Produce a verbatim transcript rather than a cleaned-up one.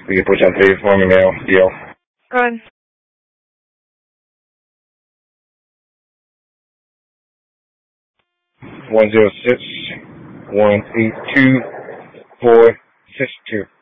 You can push on three for me now, deal. Good. One zero six one eight two four six two.